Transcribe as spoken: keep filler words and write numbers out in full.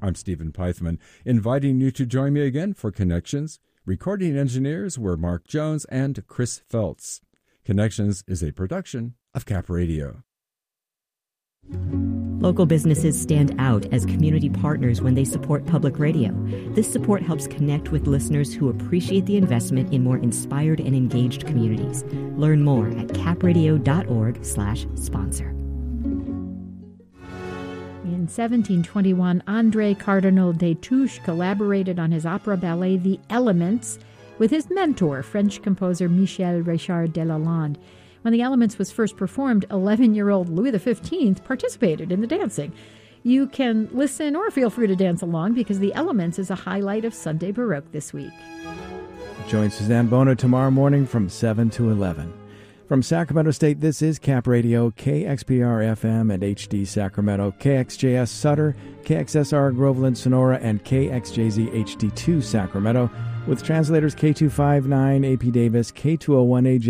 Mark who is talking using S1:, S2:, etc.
S1: I'm Stephen Pythman, inviting you to join me again for Connections. Recording engineers were Mark Jones and Chris Feltz. Connections is a production of Cap Radio.
S2: Local businesses stand out as community partners when they support public radio. This support helps connect with listeners who appreciate the investment in more inspired and engaged communities. Learn more at capradio.org slash sponsor.
S3: In seventeen twenty-one, André Cardinal Destouches collaborated on his opera ballet The Elements with his mentor, French composer Michel Richard Delalande. When The Elements was first performed, eleven-year-old Louis the fifteenth participated in the dancing. You can listen or feel free to dance along because The Elements is a highlight of Sunday Baroque this week.
S4: Join Suzanne Bono tomorrow morning from seven to eleven. From Sacramento State, this is Cap Radio, K X P R F M and H D Sacramento, K X J S Sutter, K X S R Groveland Sonora, and K X J Z H D two Sacramento, with translators K two fifty-nine A P Davis, K two oh one A J